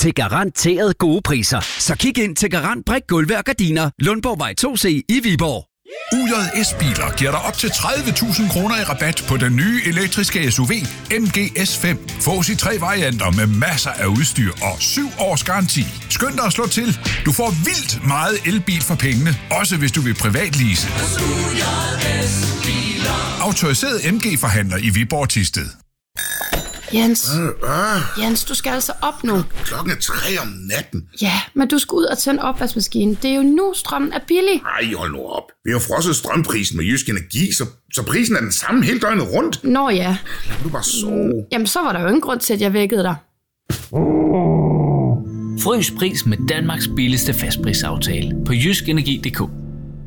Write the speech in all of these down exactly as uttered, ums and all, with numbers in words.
til garanteret gode priser. Så kig ind til Garant Brik Gulve og Gardiner, Lundborgvej to C i Viborg. U J S-biler giver dig op til tredive tusind kroner i rabat på den nye elektriske S U V M G S fem. Fås i tre varianter med masser af udstyr og syv års garanti. Skynd dig at slå til. Du får vildt meget elbil for pengene, også hvis du vil privatlease. Autoriseret M G-forhandler i Viborg Thisted. Jens, øh, øh. Jens, du skal altså op nu. Klokken er tre om natten. Ja, men du skal ud og tænde opvaskemaskinen. Det er jo nu, strømmen er billig. Ej, hold nu op. Vi har frosset strømprisen med Jysk Energi, så, så prisen er den samme hele døgnet rundt. Nå ja. Lad du bare sove. Jamen, så var der jo ingen grund til, at jeg vækkede dig. Frys pris med Danmarks billigste fastprisaftale på jysk energi punktum d k.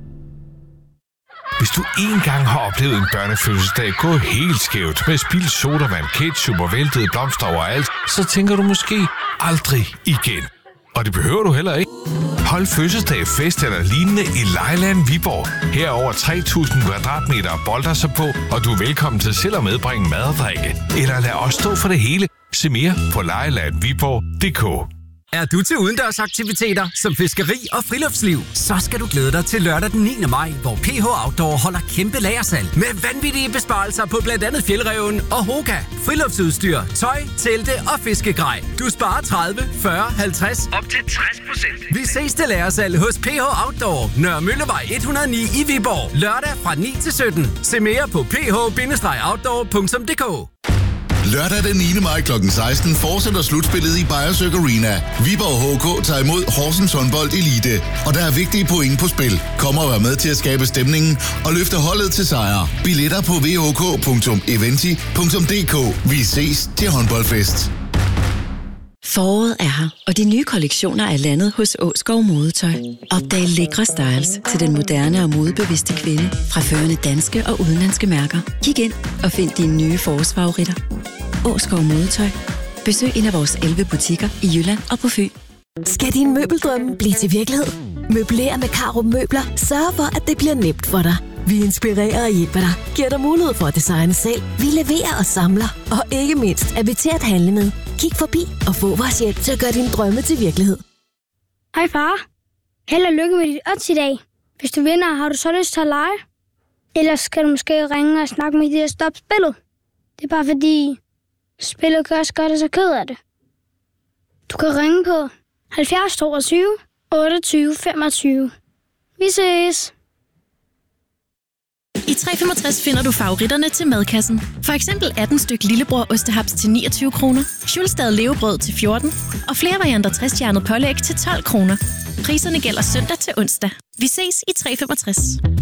Hvis du engang har oplevet en børnefødselsdag gå helt skævt med spildt sodavand, ketchup og væltede blomster overalt, så tænker du måske aldrig igen. Og det behøver du heller ikke. Hold fødselsdag, fest eller lignende i Lejeland Viborg. Her er over tre tusind kvadratmeter bolder sig på, og du er velkommen til selv at medbringe mad og drikke. Eller lad os stå for det hele. Se mere på lejeland viborg punktum d k. Er du til udendørsaktiviteter som fiskeri og friluftsliv? Så skal du glæde dig til lørdag den niende maj, hvor P H Outdoor holder kæmpe lagersalg med vanvittige besparelser på blandt andet Fjeldreven og Hoka. Friluftsudstyr, tøj, telte og fiskegrej. Du sparer tredive, fyrre, halvtreds op til tres procent. Vi ses til lagersalg hos P H Outdoor, Nørre Møllevej et hundrede og ni i Viborg. Lørdag fra ni til sytten. Se mere på p h outdoor punktum d k. Lørdag den niende maj klokken seksten fortsætter slutspillet i Beyersøk Arena. Viborg H K tager imod Horsens Håndbold Elite, og der er vigtige point på spil. Kom og vær med til at skabe stemningen og løfte holdet til sejr. Billetter på v h k punktum eventi punktum d k. Vi ses til håndboldfest. Foråret er her, og de nye kollektioner er landet hos Åskov Modetøj. Opdag lækre styles til den moderne og modebevidste kvinde fra førende danske og udenlandske mærker. Kig ind og find dine nye forårsfavoritter. Åskov Modetøj. Besøg en af vores elleve butikker i Jylland og på Fyn. Skal din møbeldrømme blive til virkelighed? Møbler med Karo Møbler sørger for, at det bliver nemt for dig. Vi inspirerer og hjælper dig, giver dig mulighed for at designe selv. Vi leverer og samler, og ikke mindst er vi til at handle med. Kig forbi og få vores hjælp til at gøre dine drømme til virkelighed. Hej far. Held og lykke med dit odds i dag. Hvis du vinder, har du så lyst til at lege? Ellers skal du måske ringe og snakke med de der stop spillet. Det er bare fordi, spillet gør også godt, og så ked af det. Du kan ringe på halvfjerds toogtyve otteogtyve femogtyve. Vi ses. I tre femogtres finder du favoritterne til madkassen. For eksempel atten styk lillebror ostehaps til niogtyve kroner, Schulstad levebrød til fjorten og flere varianter tres-stjernet pålæg til tolv kroner. Priserne gælder søndag til onsdag. Vi ses i tre femogtres.